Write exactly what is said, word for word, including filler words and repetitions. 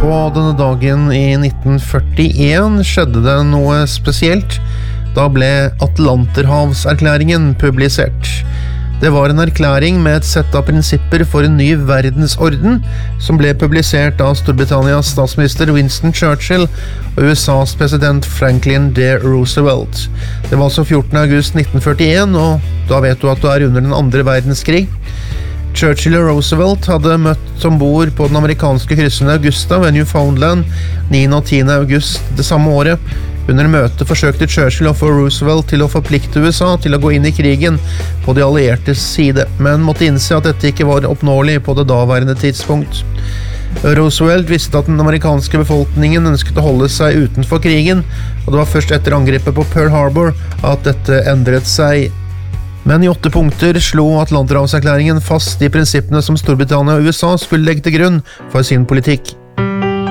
På denne dagen i nitten førtien skjedde det noe spesielt. Da ble Atlanterhavserklæringen publisert. Det var en erklæring med et sett av prinsipper for en ny verdensorden, som ble publisert av Storbritannias statsminister Winston Churchill og U S A's president Franklin D. Roosevelt. Det var altså fjortende august nitten førtien, og da vet du at du er under den andre verdenskrig. Churchill og Roosevelt hadde møtt ombord på den amerikanske krysseren Augusta ved Newfoundland niende og tiende august det samme året. Under møtet forsøkte Churchill å få Roosevelt til å forplikte U S A til å gå inn i krigen på de alliertes side, men måtte innse at dette ikke var oppnåelig på det daværende tidspunkt. Roosevelt visste at den amerikanske befolkningen ønsket å holde seg utenfor krigen, og det var først etter angrepet på Pearl Harbor at dette endret seg. Men i åtte punkter slo Atlanterhavserklæringen fast de prinsippene som Storbritannia og U S A skulle legge til grunn for sin politikk.